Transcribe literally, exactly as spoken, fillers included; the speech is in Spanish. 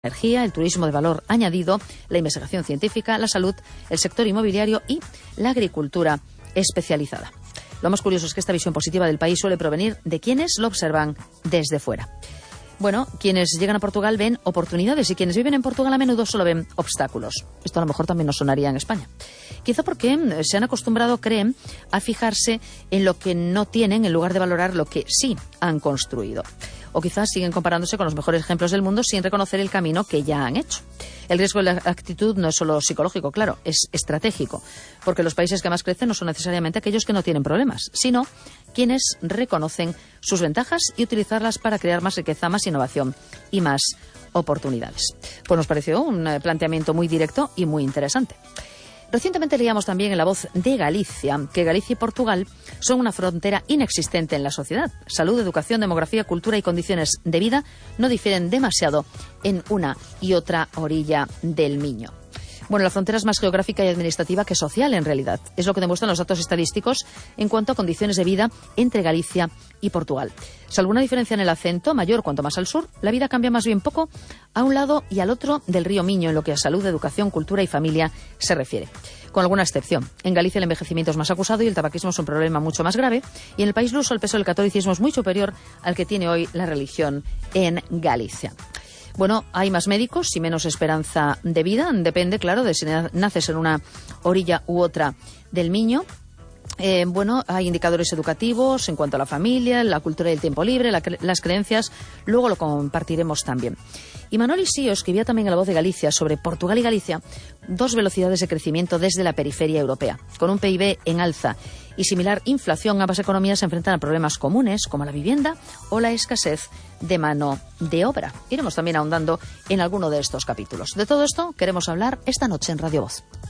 energía, el turismo de valor añadido, la investigación científica, la salud, el sector inmobiliario y la agricultura especializada. Lo más curioso es que esta visión positiva del país suele provenir de quienes lo observan desde fuera. Bueno, quienes llegan a Portugal ven oportunidades y quienes viven en Portugal a menudo solo ven obstáculos. Esto a lo mejor también nos sonaría en España. Quizá porque se han acostumbrado, creen, a fijarse en lo que no tienen en lugar de valorar lo que sí han construido. O quizás siguen comparándose con los mejores ejemplos del mundo sin reconocer el camino que ya han hecho. El riesgo de la actitud no es solo psicológico, claro, es estratégico, porque los países que más crecen no son necesariamente aquellos que no tienen problemas, sino quienes reconocen sus ventajas y utilizarlas para crear más riqueza, más innovación y más oportunidades. Pues nos pareció un planteamiento muy directo y muy interesante. Recientemente leíamos también en La Voz de Galicia que Galicia y Portugal son una frontera inexistente en la sociedad. Salud, educación, demografía, cultura y condiciones de vida no difieren demasiado en una y otra orilla del Miño. Bueno, la frontera es más geográfica y administrativa que social, en realidad. Es lo que demuestran los datos estadísticos en cuanto a condiciones de vida entre Galicia y Portugal. Salvo una diferencia en el acento, mayor cuanto más al sur, la vida cambia más bien poco a un lado y al otro del río Miño en lo que a salud, educación, cultura y familia se refiere. Con alguna excepción. En Galicia el envejecimiento es más acusado y el tabaquismo es un problema mucho más grave. Y en el país luso el peso del catolicismo es muy superior al que tiene hoy la religión en Galicia. Bueno, hay más médicos y menos esperanza de vida. Depende, claro, de si naces en una orilla u otra del Miño. Eh, bueno, hay indicadores educativos en cuanto a la familia, la cultura y el tiempo libre, la cre- las creencias. Luego lo compartiremos también. Y Manoli Sío escribía también en La Voz de Galicia sobre Portugal y Galicia, dos velocidades de crecimiento desde la periferia europea. Con un P I B en alza y similar inflación, ambas economías se enfrentan a problemas comunes como la vivienda o la escasez de mano de obra. Iremos también ahondando en alguno de estos capítulos. De todo esto queremos hablar esta noche en Radio Voz.